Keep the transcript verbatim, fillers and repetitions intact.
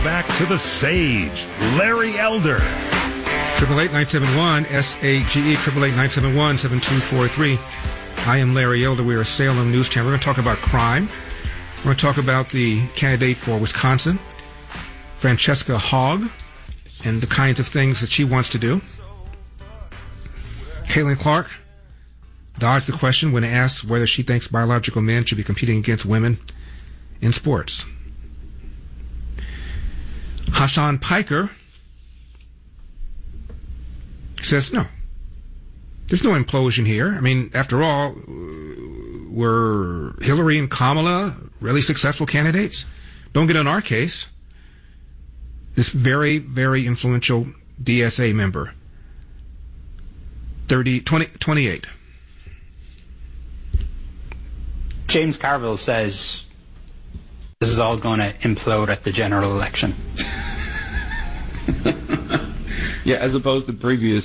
Back to the sage, Larry Elder. Triple eight nine seven one S A G E triple eight nine seven one seven two four three. I am Larry Elder. We are a Salem News Channel. We're going to talk about crime. We're going to talk about the candidate for Wisconsin, Francesca Hogg, and the kinds of things that she wants to do. Caitlin Clark dodged the question when asked whether she thinks biological men should be competing against women in sports. Hassan Piker says no. There's no implosion here. I mean, after all, were Hillary and Kamala really successful candidates? Don't get on our case. This very, very influential D S A member, thirty, twenty, twenty-eight. James Carville says this is all going to implode at the general election. Yeah, as opposed to previous